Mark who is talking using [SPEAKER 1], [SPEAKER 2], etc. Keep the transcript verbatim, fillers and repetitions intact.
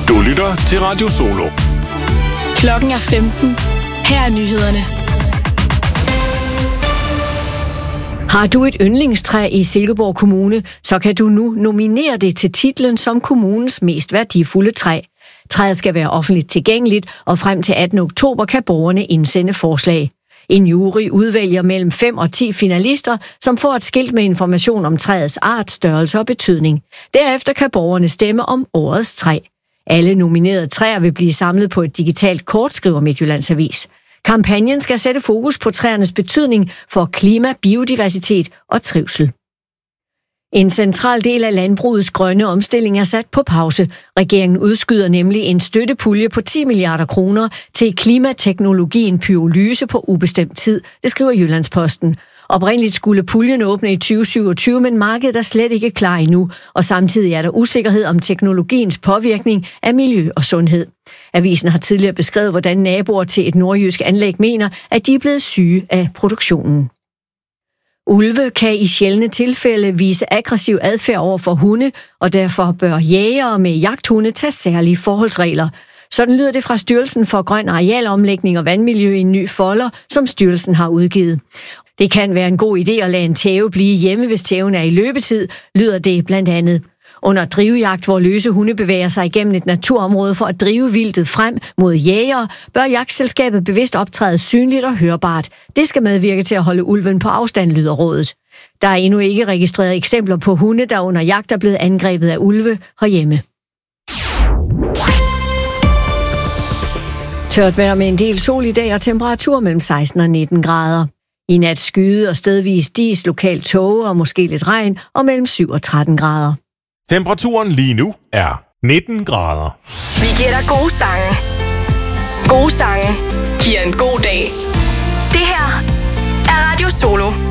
[SPEAKER 1] Du lytter til Radio Solo.
[SPEAKER 2] Klokken er femten. Her er nyhederne.
[SPEAKER 3] Har du et yndlingstræ i Silkeborg Kommune, så kan du nu nominere det til titlen som kommunens mest værdifulde træ. Træet skal være offentligt tilgængeligt, og frem til attende oktober kan borgerne indsende forslag. En jury udvælger mellem fem og ti finalister, som får et skilt med information om træets art, størrelse og betydning. Derefter kan borgerne stemme om årets træ. Alle nominerede træer vil blive samlet på et digitalt kort, skriver Midtjyllands Avis. Kampagnen skal sætte fokus på træernes betydning for klima, biodiversitet og trivsel. En central del af landbrugets grønne omstilling er sat på pause. Regeringen udskyder nemlig en støttepulje på ti milliarder kroner til klimateknologien pyrolyse på ubestemt tid, det skriver Jyllandsposten. Oprindeligt skulle puljen åbne i tyve syvogtyve, men markedet er slet ikke klar endnu, og samtidig er der usikkerhed om teknologiens påvirkning af miljø og sundhed. Avisen har tidligere beskrevet, hvordan naboer til et nordjysk anlæg mener, at de er blevet syge af produktionen. Ulve kan i sjældne tilfælde vise aggressiv adfærd over for hunde, og derfor bør jægere med jagthunde tage særlige forholdsregler. Sådan lyder det fra Styrelsen for Grøn Arealomlægning og Vandmiljø i en ny folder, som styrelsen har udgivet. Det kan være en god idé at lade en tæve blive hjemme, hvis tæven er i løbetid, lyder det blandt andet. Under drivjagt, hvor løse hunde bevæger sig igennem et naturområde for at drive vildtet frem mod jægere, bør jagtselskabet bevidst optræde synligt og hørbart. Det skal medvirke til at holde ulven på afstand, lyder rådet. Der er endnu ikke registreret eksempler på hunde, der under jagt er blevet angrebet af ulve herhjemme. Tørt vejr med en del sol i dag og temperatur mellem seksten og nitten grader. I nat skyde og stedvis dis, lokalt tåge og måske lidt regn og mellem syv og tretten grader.
[SPEAKER 1] Temperaturen lige nu er nitten grader.
[SPEAKER 2] Vi giver dig gode sange. Gode sange giver en god dag. Det her er Radio Solo.